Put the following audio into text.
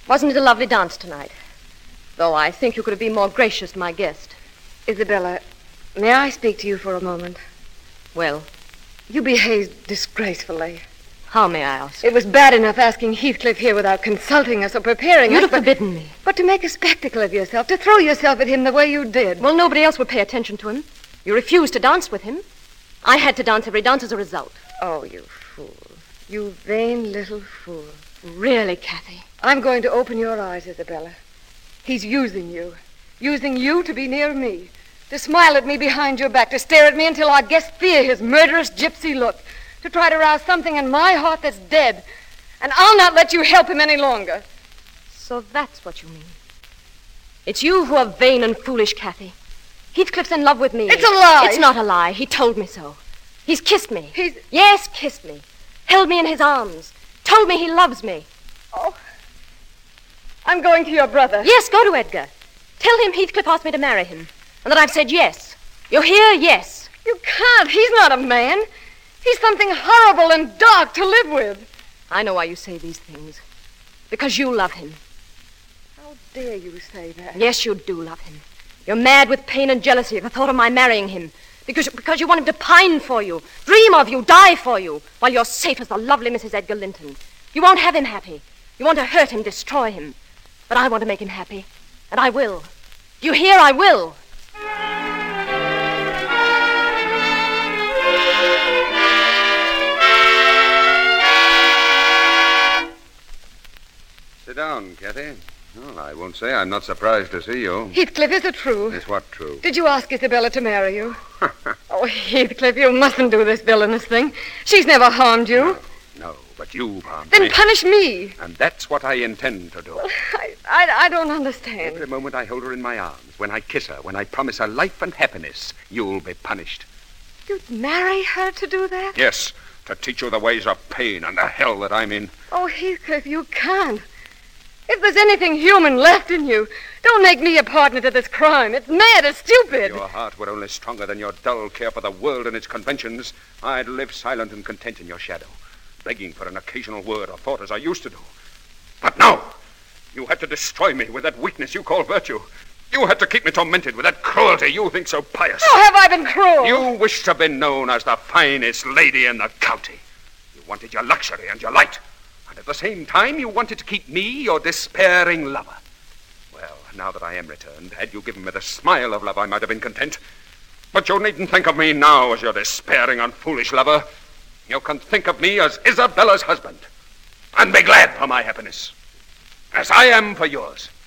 Wasn't it a lovely dance tonight? Though I think you could have been more gracious to my guest. Isabella, may I speak to you for a moment? Well, you behaved disgracefully. How, may I ask? It was bad enough asking Heathcliff here without consulting us or preparing us. You'd have forbidden me. But to make a spectacle of yourself, to throw yourself at him the way you did. Well, nobody else would pay attention to him. You refused to dance with him. I had to dance every dance as a result. Oh, you fool. You vain little fool. Really, Kathy? I'm going to open your eyes, Isabella. He's using you. Using you to be near me. To smile at me behind your back. To stare at me until our guests fear his murderous gypsy look. To try to rouse something in my heart that's dead. And I'll not let you help him any longer. So that's what you mean. It's you who are vain and foolish, Kathy. Heathcliff's in love with me. It's a lie. It's not a lie. He told me so. He's kissed me. Yes, kissed me. Held me in his arms. Told me he loves me. Oh. I'm going to your brother. Yes, go to Edgar. Tell him Heathcliff asked me to marry him. And that I've said yes. You hear? Yes. You can't. He's not a man. He's something horrible and dark to live with. I know why you say these things. Because you love him. How dare you say that? Yes, you do love him. You're mad with pain and jealousy at the thought of my marrying him. Because you want him to pine for you, dream of you, die for you, while you're safe as the lovely Mrs. Edgar Linton. You won't have him happy. You want to hurt him, destroy him. But I want to make him happy. And I will. Do you hear? I will. Sit down, Kathy. Well, I won't say I'm not surprised to see you. Heathcliff, is it true? Is what true? Did you ask Isabella to marry you? Oh, Heathcliff, you mustn't do this villainous thing. She's never harmed you. No, but you've harmed me. Then punish me. And that's what I intend to do. Well, I don't understand. Every moment I hold her in my arms, when I kiss her, when I promise her life and happiness, you'll be punished. You'd marry her to do that? Yes, to teach you the ways of pain and the hell that I'm in. Oh, Heathcliff, you can't. If there's anything human left in you, don't make me a partner to this crime. It's mad, it's stupid. If your heart were only stronger than your dull care for the world and its conventions, I'd live silent and content in your shadow, begging for an occasional word or thought as I used to do. But no! You had to destroy me with that weakness you call virtue. You had to keep me tormented with that cruelty you think so pious. How have I been cruel? You wished to be known as the finest lady in the county. You wanted your luxury and your light. And at the same time, you wanted to keep me your despairing lover. Well, now that I am returned, had you given me the smile of love, I might have been content. But you needn't think of me now as your despairing and foolish lover. You can think of me as Isabella's husband. And be glad for my happiness. As I am for yours.